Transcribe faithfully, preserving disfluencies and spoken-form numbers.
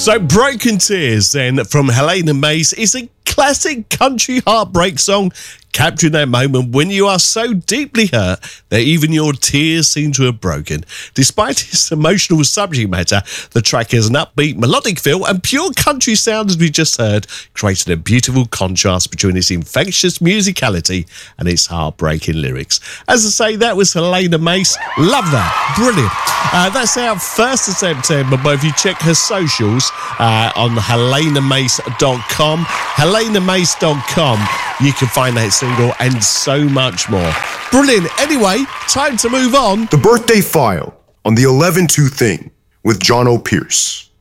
So Broken Tears then from Helena Mace is a classic country heartbreak song, capturing that moment when you are so deeply hurt that even your tears seem to have broken. Despite its emotional subject matter, the track has an upbeat melodic feel and pure country sound, as we just heard, creating a beautiful contrast between its infectious musicality and its heartbreaking lyrics. As I say, that was Helena Mace. Love that. Brilliant. Uh, that's out first of September, but if you check her socials uh, on helena mace dot com, helena mace dot com, you can find that single and so much more. Brilliant. Anyway, time to move on. The Birthday File on the eleven two Thing with John O'Pierce.